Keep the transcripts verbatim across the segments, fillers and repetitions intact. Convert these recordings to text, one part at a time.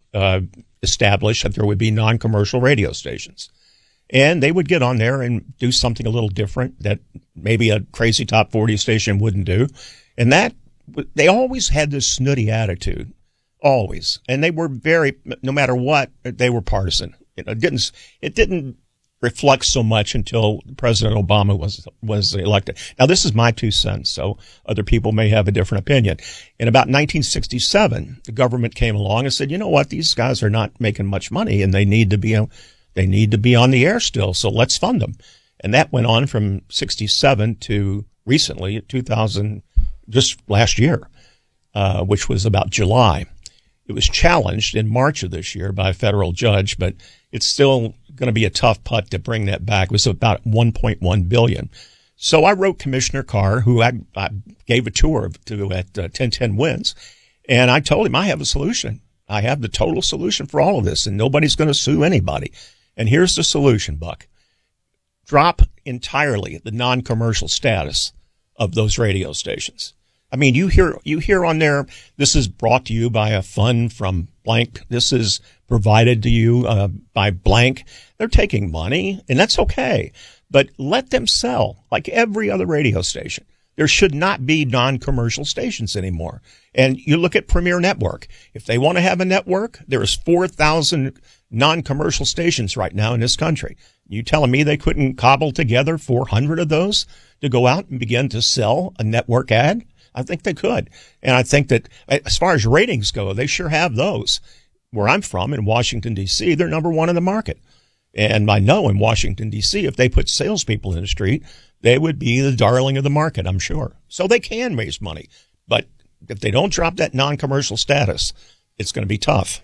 uh, established that there would be non-commercial radio stations. And they would get on there and do something a little different that maybe a crazy top forty station wouldn't do. And that, they always had this snooty attitude, always. And they were very, no matter what, they were partisan. You know, it didn't, it didn't reflect so much until President Obama was, was elected. Now, this is my two cents, so other people may have a different opinion. In about nineteen sixty-seven, the government came along and said, you know what, these guys are not making much money and they need to be, they need to be on the air still, so let's fund them. And that went on from sixty-seven to recently, two thousand, just last year, uh, which was about July. It was challenged in March of this year by a federal judge, but it's still going to be a tough putt to bring that back. It was about one point one billion dollars. So I wrote Commissioner Carr, who I, I gave a tour to at uh, ten ten Wins, and I told him I have a solution. I have the total solution for all of this, and nobody's going to sue anybody. And here's the solution, Buck. Drop entirely the non-commercial status of those radio stations. I mean, you hear, you hear on there, this is brought to you by a fund from blank. This is provided to you uh, by blank. They're taking money, and that's okay. But let them sell like every other radio station. There should not be non-commercial stations anymore. And you look at Premier Network. If they want to have a network, there is four thousand non-commercial stations right now in this country. You telling me they couldn't cobble together four hundred of those to go out and begin to sell a network ad? I think they could. And I think that as far as ratings go, they sure have those. Where I'm from in Washington, D C, they're number one in the market. And I know in Washington, D C, if they put salespeople in the street, they would be the darling of the market, I'm sure. So they can raise money. But if they don't drop that non-commercial status, it's going to be tough.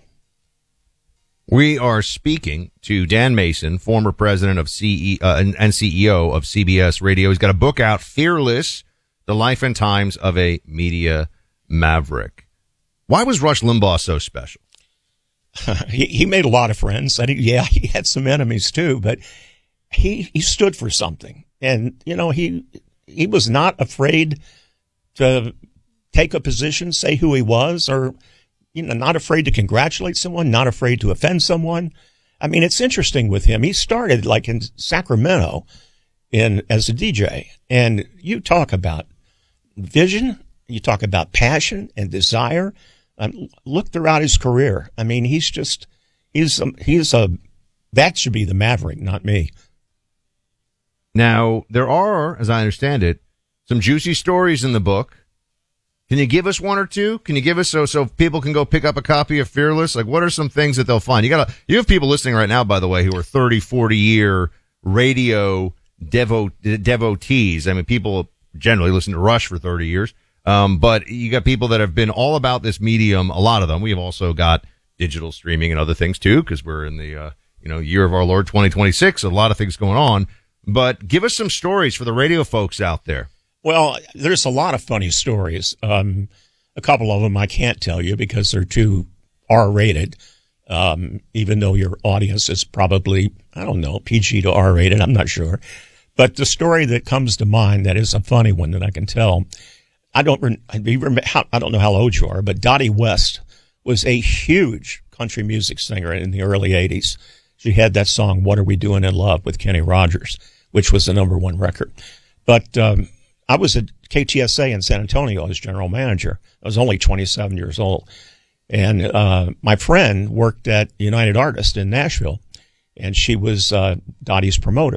We are speaking to Dan Mason, former president of C E uh, and, and C E O of C B S Radio. He's got a book out, Fearless, The Life and Times of a Media Maverick. Why was Rush Limbaugh so special? he, he made a lot of friends. I think, yeah, he had some enemies too, but he he stood for something. And, you know, he he was not afraid to take a position, say who he was, or, you know, not afraid to congratulate someone, not afraid to offend someone. I mean, it's interesting with him. He started like in Sacramento in as a D J, and you talk about vision, you talk about passion and desire. Um, look throughout his career. I mean, he's just, he's, um, he's a, that should be the Maverick, not me. Now, there are, as I understand it, some juicy stories in the book. Can you give us one or two? Can you give us so, so people can go pick up a copy of Fearless? Like, what are some things that they'll find? You gotta, you have people listening right now, by the way, who are thirty, forty year radio devo, devotees. I mean, people generally listen to Rush for thirty years. Um, but you got people that have been all about this medium, a lot of them. We have also got digital streaming and other things too, because we're in the, uh, you know, year of our Lord twenty twenty-six, a lot of things going on. But give us some stories for the radio folks out there. Well, there's a lot of funny stories. Um, a couple of them I can't tell you because they're too R rated. Um, even though your audience is probably, I don't know, P G to R rated. I'm not sure. But the story that comes to mind that is a funny one that I can tell, I don't remember how, I don't know how old you are, but Dottie West was a huge country music singer in the early eighties. She had that song, What Are We Doing in Love, with Kenny Rogers, which was the number one record. But, um, I was at K T S A in San Antonio as general manager. I was only twenty-seven years old. And, uh, my friend worked at United Artists in Nashville, and she was, uh, Dottie's promoter.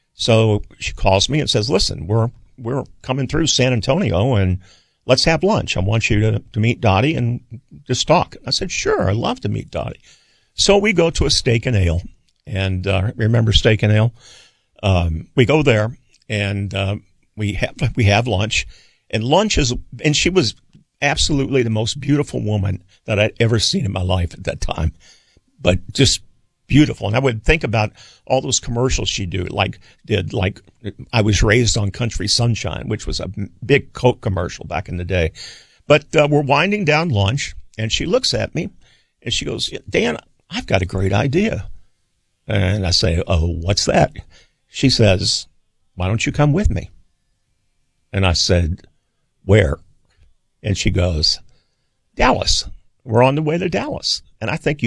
So she calls me and says, listen, we're, we're coming through San Antonio and let's have lunch. I want you to, to meet Dottie and just talk. I said, sure, I'd love to meet Dottie. So we go to a steak and ale, and, uh, remember steak and ale? Um, we go there and, uh, we have, we have lunch, and lunch is, and she was absolutely the most beautiful woman that I'd ever seen in my life at that time, but just beautiful. And I would think about all those commercials she do, like did, like I was raised on Country Sunshine, which was a big Coke commercial back in the day. But, uh, we're winding down lunch, and she looks at me and she goes, Dan, I've got a great idea. And I say, oh, what's that? She says, why don't you come with me? And I said, where? And she goes, Dallas. We're on the way to Dallas. And I think you